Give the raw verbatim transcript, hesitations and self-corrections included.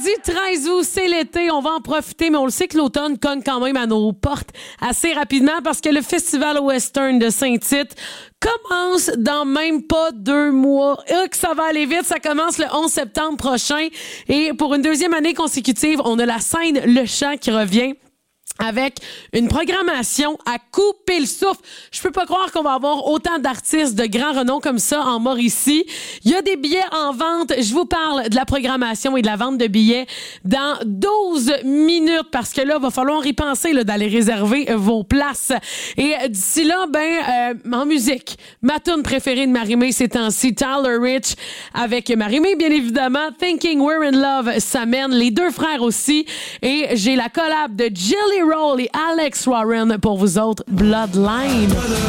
Vendredi treize août, c'est l'été, on va en profiter, mais on le sait que l'automne cogne quand même à nos portes assez rapidement parce que le Festival Western de Saint-Tite commence dans même pas deux mois. Et que ça va aller vite, ça commence le onze septembre prochain. Et pour une deuxième année consécutive, on a la scène Le Chant qui revient avec une programmation à couper le souffle. Je peux pas croire qu'on va avoir autant d'artistes de grand renom comme ça en Mauricie. Il y a des billets en vente. Je vous parle de la programmation et de la vente de billets dans douze minutes parce que là, il va falloir y penser là, d'aller réserver vos places. Et d'ici là, ben, euh, en musique, ma tune préférée de Marie-Mé ces temps-ci, Tyler Rich avec Marie-Mé, bien évidemment. Thinking We're in Love, ça mène. Les deux frères aussi. Et j'ai la collab de Jelly Roll et Alex Warren pour vous autres, Bloodline.